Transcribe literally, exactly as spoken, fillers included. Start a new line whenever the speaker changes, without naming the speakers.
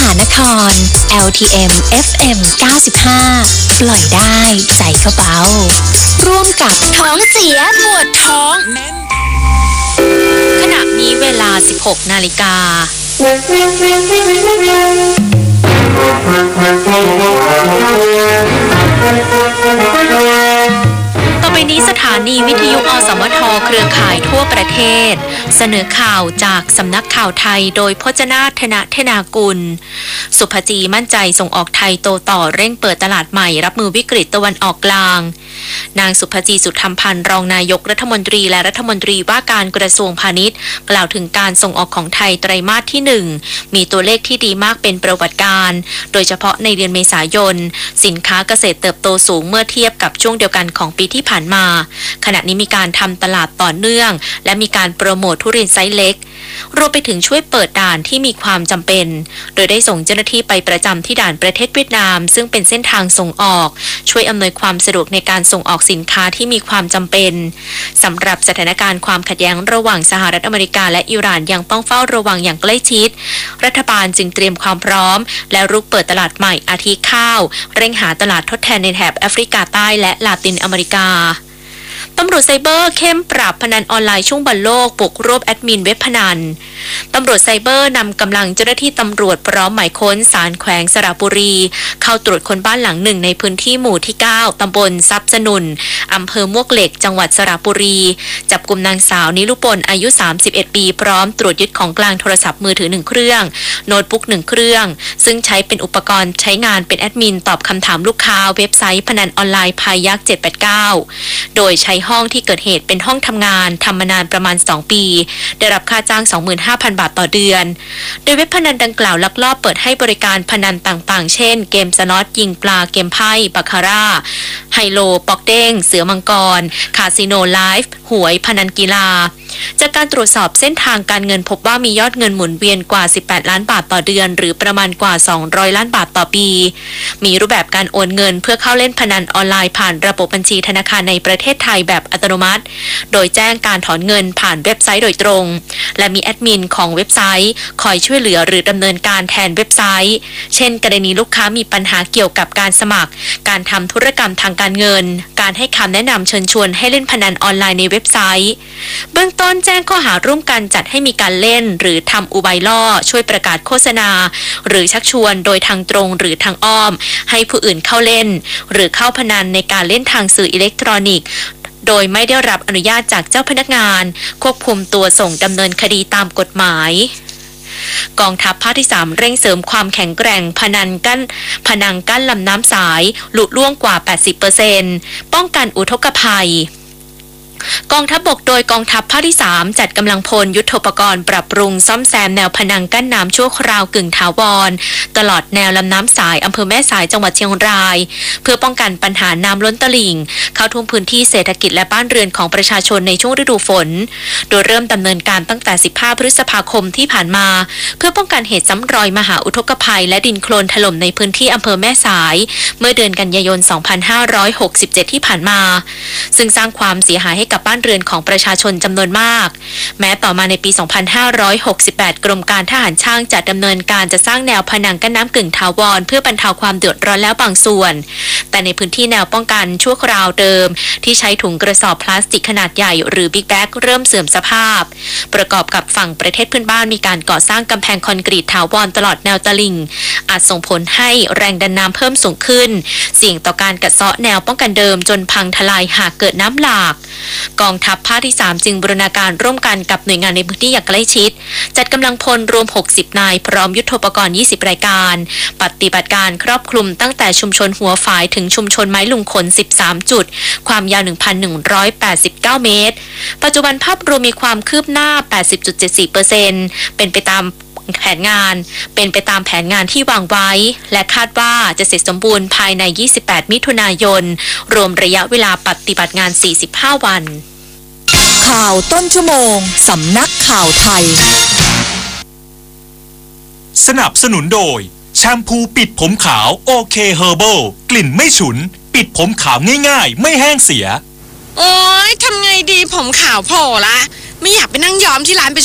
านคร แอล ที เอ็ม เอฟ เอ็ม เก้าสิบห้า ปล่อยได้ใจก็เบาร่วมกับท้องเสียปวดท้องขณะนี้เวลา สิบหกนาฬิกาต่อไปนี้สถานีวิทยุอสมทเครือข่ายทั่วประเทศเสนอข่าวจากสำนักข่าวไทยโดยพจนาถนเทนากุลสุภจีมั่นใจส่งออกไทยโตต่อเร่งเปิดตลาดใหม่รับมือวิกฤตตะวันออกกลางนางสุภจีสุธรรมพันธ์รองนายกรัฐมนตรีและรัฐมนตรีว่าการกระทรวงพาณิชย์กล่าวถึงการส่งออกของไทยไตรมาสที่หนึ่งมีตัวเลขที่ดีมากเป็นประวัติการณ์โดยเฉพาะในเดือนเมษายนสินค้าเกษตรเติบโตสูงเมื่อเทียบกับช่วงเดียวกันของปีที่ผ่านมาขณะนี้มีการทำตลาดต่อเนื่องและมีการโปรโมททุเรียนไซส์เล็กรวมไปถึงช่วยเปิดด่านที่มีความจำเป็นโดยได้ส่งเจ้าหน้าที่ไปประจำที่ด่านประเทศเวียดนามซึ่งเป็นเส้นทางส่งออกช่วยอำนวยความสะดวกในการส่งออกสินค้าที่มีความจำเป็นสำหรับสถานการณ์ความขัดแย้งระหว่างสหรัฐอเมริกาและอิหร่านยังต้องเฝ้าระวังอย่างใกล้ชิดรัฐบาลจึงเตรียมความพร้อมและรุกเปิดตลาดใหม่อาทิข้าวเร่งหาตลาดทดแทนในแถบแอฟริกาใต้และลาตินอเมริกาตำรวจไซเบอร์เข้มปราบพนันออนไลน์ช่วงบอลโลกบุกรวบแอดมินเว็บพนันตำรวจไซเบอร์นำกำลังเจ้าหน้าที่ตำรวจพร้อมหมายค้นศาลแขวงสระบุรีเข้าตรวจค้นบ้านหลังหนึ่งในพื้นที่หมู่ที่เก้าตำบลทรัพย์สนุนอำเภอมวกเหล็กจังหวัดสระบุรีจับกุมนางสาวนิรุปนอายุสามสิบเอ็ดปีพร้อมตรวจยึดของกลางโทรศัพท์มือถือหนึ่งเครื่องโน้ตบุ๊กหนึ่งเครื่องซึ่งใช้เป็นอุปกรณ์ใช้งานเป็นแอดมินตอบคำถามลูกค้าเว็บไซต์พนันออนไลน์พายักเจ็ดแปดเก้าโดยใช้ห้องที่เกิดเหตุเป็นห้องทำงานทำมานานประมาณสองปีได้รับค่าจ้าง สองหมื่นห้าพัน บาทต่อเดือนโดยเว็บพนันดังกล่าวลักลอบเปิดให้บริการพนันต่างๆเช่นเกมสน็อตยิงปลาเกมไพ่บาคาร่าไฮโลปอกเด้งเสือมังกรคาสิโนไลฟ์หวยพนันกีฬาจากการตรวจสอบเส้นทางการเงินพบว่ามียอดเงินหมุนเวียนกว่าสิบแปดล้านบาทต่อเดือนหรือประมาณกว่าสองร้อยล้านบาทต่อปีมีรูปแบบการโอนเงินเพื่อเข้าเล่นพนันออนไลน์ผ่านระบบบัญชีธนาคารในประเทศไทยแบบอัตโนมัติโดยแจ้งการถอนเงินผ่านเว็บไซต์โดยตรงและมีแอดมินของเว็บไซต์คอยช่วยเหลือหรือดำเนินการแทนเว็บไซต์เช่นกรณีลูกค้ามีปัญหาเกี่ยวกับการสมัครการทำธุรกรรมทางการเงินการให้คำแนะนำเชิญชวนให้เล่นพนันออนไลน์ในเว็บไซต์เบื้องต้นแจ้งข้อหาร่วมกันจัดให้มีการเล่นหรือทำอุบายล่อช่วยประกาศโฆษณาหรือชักชวนโดยทางตรงหรือทางอ้อมให้ผู้อื่นเข้าเล่นหรือเข้าพนันในการเล่นทางสื่ออิเล็กทรอนิกส์โดยไม่ได้รับอนุญาตจากเจ้าพนักงานควบคุมตัวส่งดำเนินคดีตามกฎหมายกองทัพภาคที่สามเร่งเสริมความแข็งแกร่งพนันกั้นพนังกั้นลำน้ำสายหลุดล่วงกว่า แปดสิบเปอร์เซ็นต์ ป้องกันอุทกภัยกองทัพบกโดยกองทัพภาคที่สามจัดกำลังพลยุทโธปกรณ์ปรับปรุงซ่อมแซมแนวพนังกั้นน้ำชั่วคราวกึ่งถาวรตลอดแนวลำน้ำสายอำเภอแม่สายจังหวัดเชียงรายเพื่อป้องกันปัญหาน้ำล้นตลิ่งเข้าท่วมพื้นที่เศรษฐกิจและบ้านเรือนของประชาชนในช่วงฤดูฝนโดยเริ่มดำเนินการตั้งแต่สิบห้าพฤษภาคมที่ผ่านมาเพื่อป้องกันเหตุซ้ำรอยมหาอุทกภัยและดินโคลนถล่มในพื้นที่อำเภอแม่สายเมื่อเดือนกันยายนสองพันห้าร้อยหกสิบเจ็ดที่ผ่านมาซึ่งสร้างความเสียหายให้กับบ้านเรือนของประชาชนจำนวนมากแม้ต่อมาในปีสองพันห้าร้อยหกสิบแปดกรมการทหารช่างจะดำเนินการจะสร้างแนวผนังกั้นน้ำกึ่งถาวรเพื่อบรรเทาความเดือดร้อนแล้วบางส่วนแต่ในพื้นที่แนวป้องกันชั่วคราวเดิมที่ใช้ถุงกระสอบพลาสติกขนาดใหญ่หรือบิ๊กแบ็กเริ่มเสื่อมสภาพประกอบกับฝั่งประเทศเพื่อนบ้านมีการก่อสร้างกำแพงคอนกรีตถาวรตลอดแนวตลิ่งอาจส่งผลให้แรงดันน้ำเพิ่มสูงขึ้นเสี่ยงต่อการกัดเซาะแนวป้องกันเดิมจนพังทลายหากเกิดน้ำหลากกองทัพภาคที่สามจึงบูรณาการร่วมกันกับหน่วยงานในพื้นที่อย่างใกล้ชิดจัดกำลังพลรวมหกสิบนายพร้อมยุทโธปกรณ์ยี่สิบรายการปฏิบัติการครอบคลุมตั้งแต่ชุมชนหัวฝายถึงชุมชนไม้ลุงขนสิบสามจุดความยาว หนึ่งพันหนึ่งร้อยแปดสิบเก้า เมตรปัจจุบันภาพรวมมีความคืบหน้า แปดสิบจุดเจ็ดสี่เปอร์เซ็นต์ เป็นไปตามแผนงานเป็นไปตามแผนงานที่วางไว้และคาดว่าจะเสร็จสมบูรณ์ภายในยี่สิบแปดมิถุนายนรวมระยะเวลาปฏิบัติงานสี่สิบห้าวัน
ข่าวต้นชั่วโมงสำนักข่าวไทย
สนับสนุนโดยแชมพูปิดผมขาวโอเคเฮอร์เบิลกลิ่นไม่ฉุนปิดผมขาวง่ายๆไม่แห้งเสีย
โอ๊ยทำไงดีผมขาวโผล่ละไม่อยากไปนั่งย้อมที่ร้าน